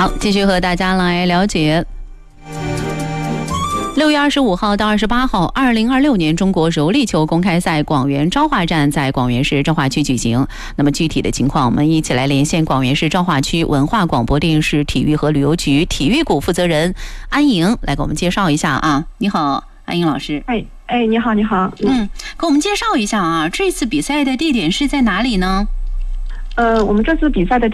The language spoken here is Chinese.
好，继续和大家来了解。6月25号到28号，2026年中国柔力球公开赛广元昭化站在广元市昭化区举行。那么具体的情况，我们一起来连线广元市昭化区文化广播电视体育和旅游局体育股负责人安莹来给我们介绍一下啊。你好，安莹老师。 你好，你好。 给我们介绍一下啊，这次比赛的地点是在哪里呢？ 我们这次比赛的